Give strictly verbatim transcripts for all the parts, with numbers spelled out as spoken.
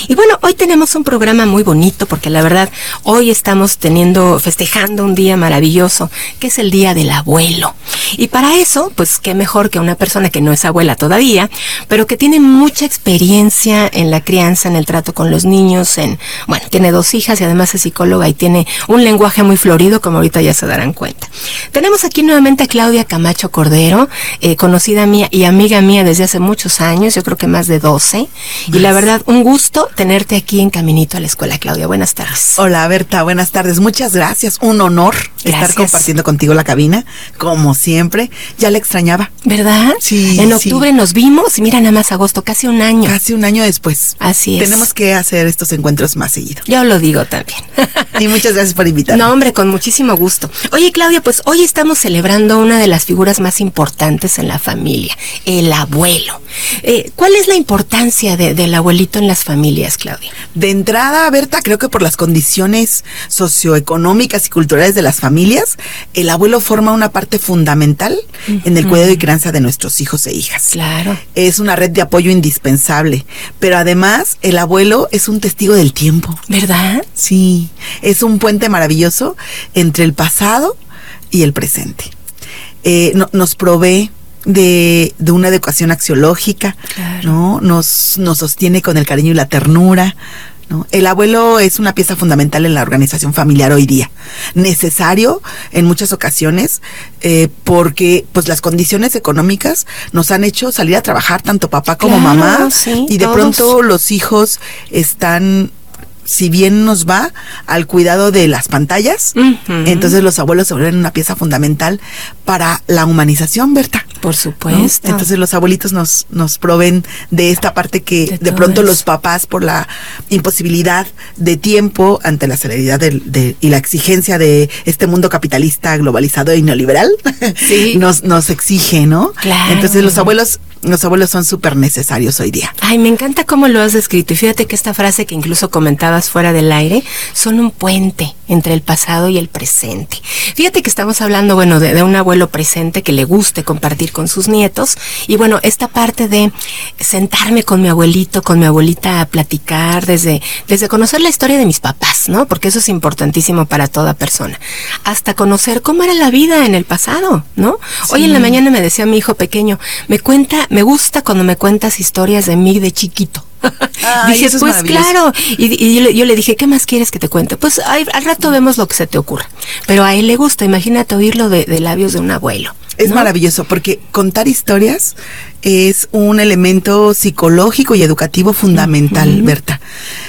Y bueno, hoy tenemos un programa muy bonito porque la verdad, hoy estamos teniendo, festejando un día maravilloso, que es el Día del Abuelo. Y para eso, pues qué mejor que una persona que no es abuela todavía, pero que tiene mucha experiencia en la crianza, en el trato con los niños, en, bueno, tiene dos hijas y además es psicóloga y tiene un lenguaje muy florido, como ahorita ya se darán cuenta. Tenemos aquí nuevamente a Claudia Camacho Cordero, eh, conocida mía y amiga mía desde hace muchos años, yo creo que más de doce, y la verdad, un gusto tenerte aquí en Caminito a la Escuela, Claudia. Buenas tardes. Hola, Berta, buenas tardes. Muchas gracias. Un honor Gracias. estar compartiendo contigo la cabina, como siempre. Ya la extrañaba. ¿Verdad? Sí. En octubre sí. nos vimos y mira nada más agosto, casi un año. Casi un año después. Así es. Tenemos que hacer estos encuentros más seguido. Yo lo digo también. Y muchas gracias por invitarme. No, hombre, con muchísimo gusto. Oye, Claudia, pues hoy estamos celebrando una de las figuras más importantes en la familia, el abuelo. Eh, ¿Cuál es la importancia de, del abuelito en las familias, Claudia? De entrada, Berta, creo que por las condiciones socioeconómicas y culturales de las familias, el abuelo forma una parte fundamental uh-huh. en el cuidado y crianza de nuestros hijos e hijas. Claro. Es una red de apoyo indispensable, pero además el abuelo es un testigo del tiempo. ¿Verdad? Sí, es un puente maravilloso entre el pasado y el presente. Eh, no, nos provee de, de una educación axiológica, claro. ¿no? Nos, nos sostiene con el cariño y la ternura, ¿no? El abuelo es una pieza fundamental en la organización familiar hoy día, necesario en muchas ocasiones, eh, porque pues las condiciones económicas nos han hecho salir a trabajar tanto papá como claro, mamá, sí, y de todos. pronto los hijos están, si bien nos va al cuidado de las pantallas, uh-huh. entonces los abuelos se vuelven una pieza fundamental para la humanización, Berta. Por supuesto. ¿No? Entonces los abuelitos nos, nos proveen de esta parte que de, de pronto eso. Los papás, por la imposibilidad de tiempo ante la celeridad de, de, y la exigencia de este mundo capitalista globalizado y neoliberal, sí. nos, nos exige, ¿no? Claro. Entonces los abuelos Los abuelos son súper necesarios hoy día. Ay, me encanta cómo lo has descrito. Y fíjate que esta frase que incluso comentabas fuera del aire, son un puente entre el pasado y el presente. Fíjate que estamos hablando, bueno, de, de un abuelo presente que le guste compartir con sus nietos. Y bueno, esta parte de sentarme con mi abuelito, con mi abuelita a platicar, desde, desde conocer la historia de mis papás, ¿no? Porque eso es importantísimo para toda persona. Hasta conocer cómo era la vida en el pasado, ¿no? Sí. Hoy en la mañana me decía mi hijo pequeño, me cuenta, me gusta cuando me cuentas historias de mí de chiquito. Ay, Dije, eso es pues claro, y, y yo, le, yo le dije, ¿qué más quieres que te cuente? Pues ay, al rato vemos lo que se te ocurra, pero a él le gusta, imagínate oírlo de, de labios de un abuelo. Es ¿no? maravilloso, porque contar historias es un elemento psicológico y educativo fundamental, uh-huh. Berta.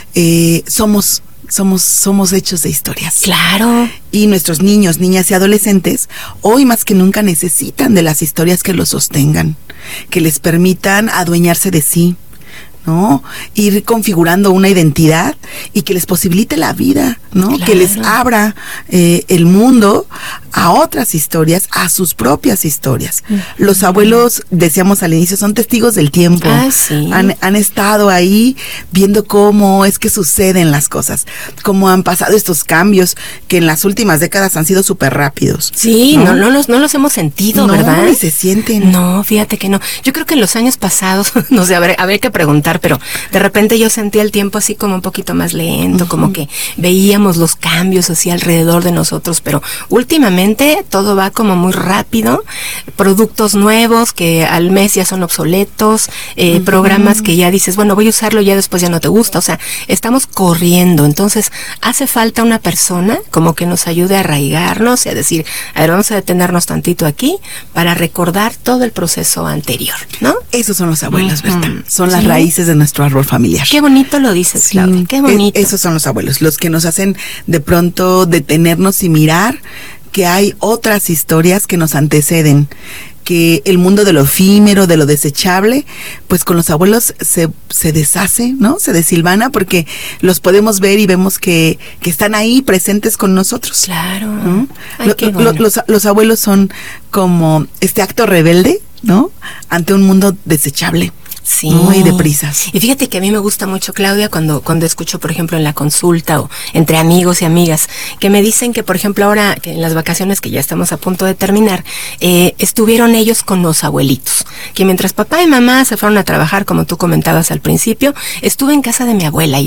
Eh, somos Somos, somos hechos de historias. Claro. Y nuestros niños, niñas y adolescentes, hoy más que nunca necesitan de las historias que los sostengan, que les permitan adueñarse de sí, ¿no? Ir configurando una identidad y que les posibilite la vida, ¿no? Claro. Que les abra eh, el mundo a otras historias, a sus propias historias. Uh-huh. Los abuelos, decíamos al inicio, son testigos del tiempo. Ah, sí. Han, han estado ahí viendo cómo es que suceden las cosas, cómo han pasado estos cambios que en las últimas décadas han sido súper rápidos. Sí, no, no, no, los, no los hemos sentido, no, ¿verdad? No, ni se sienten. No, fíjate que no. Yo creo que en los años pasados, no sé, habría, habría que preguntar, pero de repente yo sentía el tiempo así como un poquito más lento, uh-huh. como que veíamos los cambios así alrededor de nosotros, pero últimamente todo va como muy rápido, productos nuevos que al mes ya son obsoletos, eh, uh-huh. programas que ya dices, bueno, voy a usarlo, ya después ya no te gusta, o sea, estamos corriendo, entonces hace falta una persona como que nos ayude a arraigarnos y a decir, a ver, vamos a detenernos tantito aquí para recordar todo el proceso anterior, ¿no? Esos son los abuelos, uh-huh. Berta, son las ¿sí? raíces de nuestro árbol familiar. Qué bonito lo dices, sí, Claudia, qué bonito. Es, esos son los abuelos, los que nos hacen de pronto detenernos y mirar que hay otras historias que nos anteceden, que el mundo de lo efímero, de lo desechable, pues con los abuelos se, se deshace, ¿no? Se desilvana porque los podemos ver y vemos que, que están ahí presentes con nosotros. Claro. ¿no? Ay, lo, qué bueno. lo, los, los abuelos son como este acto rebelde, ¿no? Ante un mundo desechable. Sí. Muy deprisas. Y fíjate que a mí me gusta mucho, Claudia, cuando, cuando escucho, por ejemplo, en la consulta o entre amigos y amigas, que me dicen que, por ejemplo, ahora que en las vacaciones que ya estamos a punto de terminar, eh, estuvieron ellos con los abuelitos. Que mientras papá y mamá se fueron a trabajar, como tú comentabas al principio, estuve en casa de mi abuela.